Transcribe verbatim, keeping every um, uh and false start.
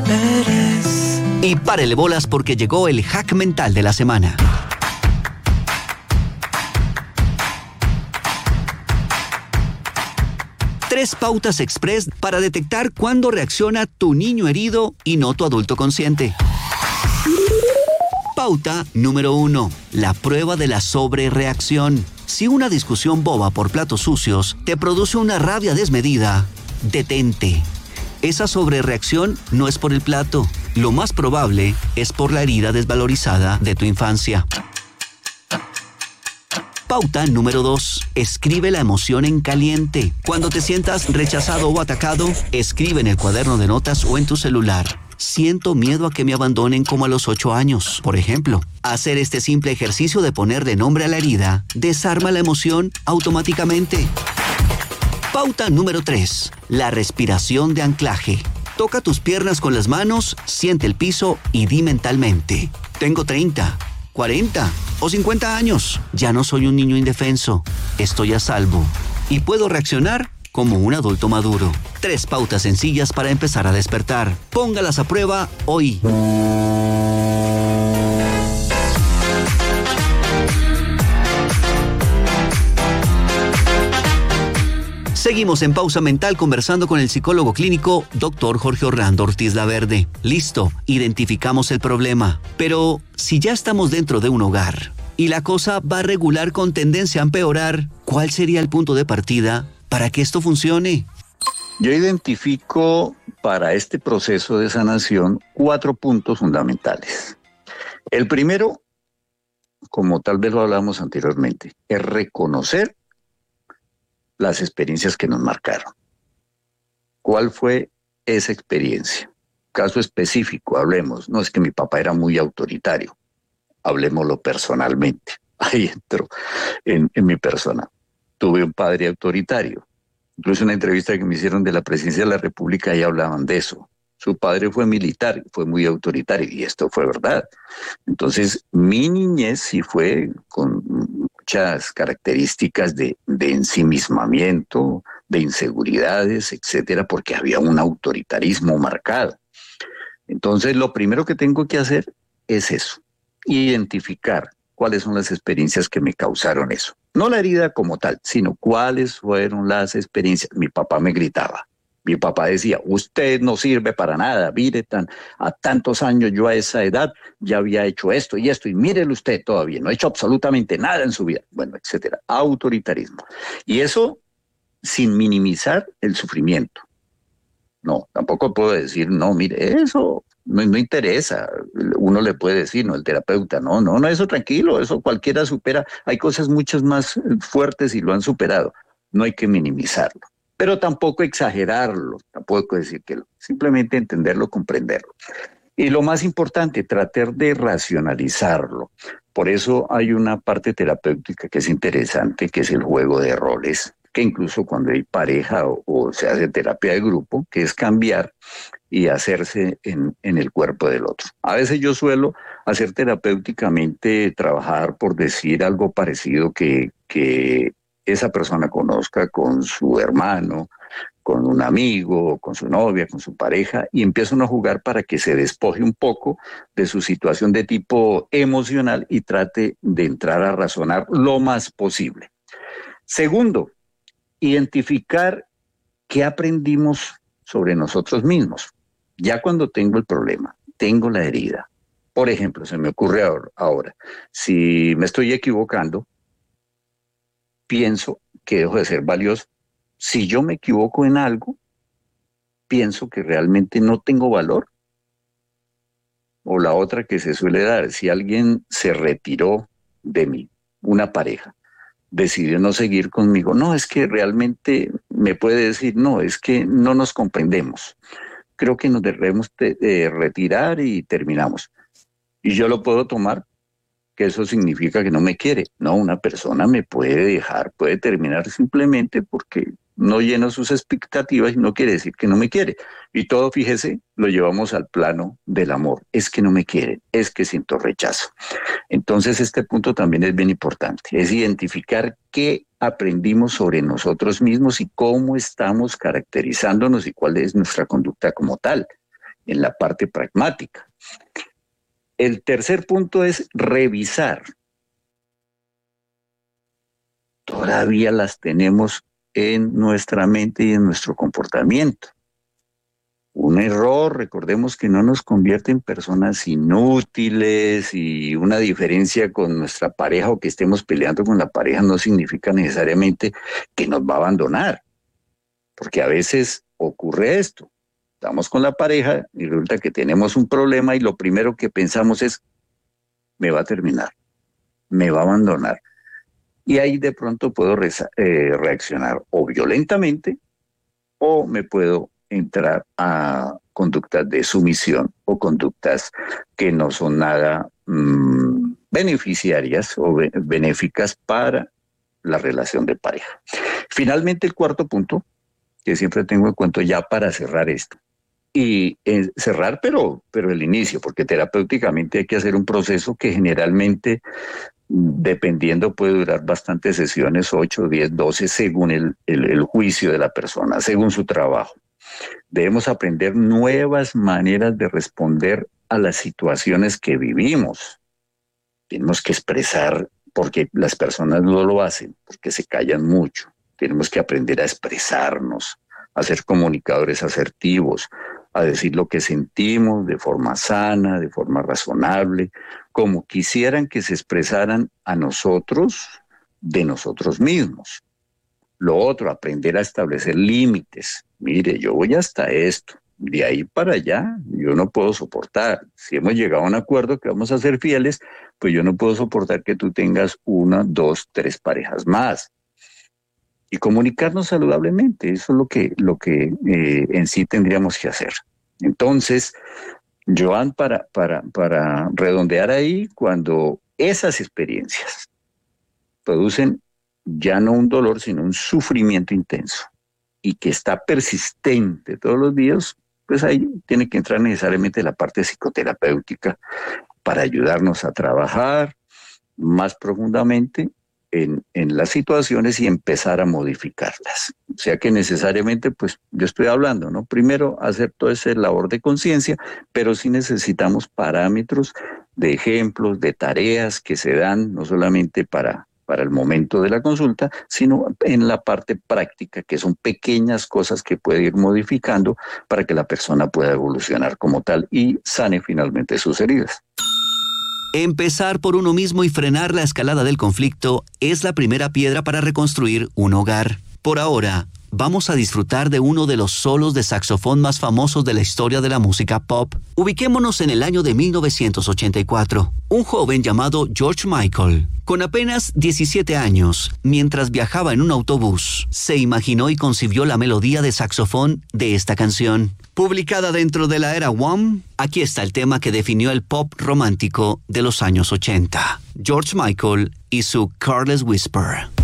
eres. Y párele bolas porque llegó el hack mental de la semana. Tres pautas express para detectar cuándo reacciona tu niño herido y no tu adulto consciente. Pauta número uno. La prueba de la sobrereacción. Si una discusión boba por platos sucios te produce una rabia desmedida, detente. Esa sobrereacción no es por el plato. Lo más probable es por la herida desvalorizada de tu infancia. Pauta número dos. Escribe la emoción en caliente. Cuando te sientas rechazado o atacado, escribe en el cuaderno de notas o en tu celular. Siento miedo a que me abandonen como a los ocho años, por ejemplo. Hacer este simple ejercicio de ponerle nombre a la herida desarma la emoción automáticamente. Pauta número tres. La respiración de anclaje. Toca tus piernas con las manos, siente el piso y di mentalmente: tengo treinta, cuarenta o cincuenta años. Ya no soy un niño indefenso. Estoy a salvo. Y puedo reaccionar como un adulto maduro. Tres pautas sencillas para empezar a despertar. Póngalas a prueba hoy. Seguimos en Pausa Mental conversando con el psicólogo clínico doctor Jorge Orlando Ortiz Laverde. Listo, identificamos el problema. Pero si ya estamos dentro de un hogar y la cosa va regular con tendencia a empeorar, ¿cuál sería el punto de partida para que esto funcione? Yo identifico para este proceso de sanación cuatro puntos fundamentales. El primero, como tal vez lo hablamos anteriormente, es reconocer las experiencias que nos marcaron. ¿Cuál fue esa experiencia? Caso específico, hablemos. No es que mi papá era muy autoritario. Hablemoslo personalmente. Ahí entro en, en mi persona. Tuve un padre autoritario. Incluso una entrevista que me hicieron de la presidencia de la República, ahí hablaban de eso. Su padre fue militar, fue muy autoritario, y esto fue verdad. Entonces, mi niñez sí fue con muchas características de, de ensimismamiento, de inseguridades, etcétera, porque había un autoritarismo marcado. Entonces, lo primero que tengo que hacer es eso, identificar cuáles son las experiencias que me causaron eso. No la herida como tal, sino cuáles fueron las experiencias. Mi papá me gritaba. Mi papá decía: usted no sirve para nada, mire, tan, a tantos años yo a esa edad ya había hecho esto y esto, y mírelo usted todavía, no ha hecho absolutamente nada en su vida, bueno, etcétera. Autoritarismo. Y eso sin minimizar el sufrimiento. No, tampoco puedo decir, no, mire, eso no, no interesa. Uno le puede decir, no, el terapeuta, no, no, no, eso tranquilo, eso cualquiera supera. Hay cosas muchas más fuertes y lo han superado. No hay que minimizarlo. Pero tampoco exagerarlo, tampoco decir que simplemente entenderlo, comprenderlo. Y lo más importante, tratar de racionalizarlo. Por eso hay una parte terapéutica que es interesante, que es el juego de roles, que incluso cuando hay pareja o, o se hace terapia de grupo, que es cambiar y hacerse en, en el cuerpo del otro. A veces yo suelo hacer terapéuticamente, trabajar por decir algo parecido que... que esa persona conozca con su hermano, con un amigo, con su novia, con su pareja, y empiezan a jugar para que se despoje un poco de su situación de tipo emocional y trate de entrar a razonar lo más posible. Segundo, identificar qué aprendimos sobre nosotros mismos. Ya cuando tengo el problema, tengo la herida. Por ejemplo, se me ocurre ahora, ahora si me estoy equivocando, pienso que dejo de ser valioso. Si yo me equivoco en algo, pienso que realmente no tengo valor. O la otra que se suele dar, si alguien se retiró de mí, una pareja, decidió no seguir conmigo, no, es que realmente me puede decir, no, es que no nos comprendemos. Creo que nos debemos de, de retirar y terminamos. Y yo lo puedo tomar que eso significa que no me quiere. No, una persona me puede dejar, puede terminar simplemente porque no llena sus expectativas y no quiere decir que no me quiere. Y todo, fíjese, lo llevamos al plano del amor. Es que no me quiere, es que siento rechazo. Entonces este punto también es bien importante, es identificar qué aprendimos sobre nosotros mismos y cómo estamos caracterizándonos y cuál es nuestra conducta como tal. en la parte pragmática. El tercer punto es revisar. Todavía las tenemos en nuestra mente y en nuestro comportamiento. Un error, recordemos que no nos convierte en personas inútiles, y una diferencia con nuestra pareja o que estemos peleando con la pareja no significa necesariamente que nos va a abandonar, porque a veces ocurre esto. Estamos con la pareja y resulta que tenemos un problema y lo primero que pensamos es, me va a terminar, me va a abandonar. Y ahí de pronto puedo reza, eh, reaccionar o violentamente o me puedo entrar a conductas de sumisión o conductas que no son nada mmm, beneficiarias o be- benéficas para la relación de pareja. Finalmente, el cuarto punto, que siempre tengo en cuenta ya para cerrar esto, y eh, cerrar pero, pero el inicio, porque terapéuticamente hay que hacer un proceso que generalmente, dependiendo, puede durar bastantes sesiones, ocho, diez, doce, según el, el, el juicio de la persona, según su trabajo. Debemos aprender nuevas maneras de responder a las situaciones que vivimos. Tenemos que expresar, porque las personas no lo hacen, porque se callan mucho. Tenemos que aprender a expresarnos, a ser comunicadores asertivos, a decir lo que sentimos de forma sana, de forma razonable, como quisieran que se expresaran a nosotros, de nosotros mismos. Lo otro, aprender a establecer límites. Mire, yo voy hasta esto, de ahí para allá yo no puedo soportar. Si hemos llegado a un acuerdo que vamos a ser fieles, pues yo no puedo soportar que tú tengas una, dos, tres parejas más. Y comunicarnos saludablemente, eso es lo que, lo que eh, en sí tendríamos que hacer. Entonces, Joan, para, para, para redondear ahí, cuando esas experiencias producen ya no un dolor, sino un sufrimiento intenso, y que está persistente todos los días, pues ahí tiene que entrar necesariamente la parte psicoterapéutica para ayudarnos a trabajar más profundamente en, en las situaciones y empezar a modificarlas. O sea que necesariamente, pues yo estoy hablando, ¿no? Primero hacer toda esa labor de conciencia, pero sí necesitamos parámetros de ejemplos, de tareas que se dan no solamente para... para el momento de la consulta, sino en la parte práctica, que son pequeñas cosas que puede ir modificando para que la persona pueda evolucionar como tal y sane finalmente sus heridas. Empezar por uno mismo y frenar la escalada del conflicto es la primera piedra para reconstruir un hogar. Por ahora, vamos a disfrutar de uno de los solos de saxofón más famosos de la historia de la música pop. Ubiquémonos en el año de mil novecientos ochenta y cuatro. Un joven llamado George Michael, con apenas diecisiete años, mientras viajaba en un autobús, se imaginó y concibió la melodía de saxofón de esta canción. Publicada dentro de la era Wham, aquí está el tema que definió el pop romántico de los años ochenta. George Michael y su Careless Whisper.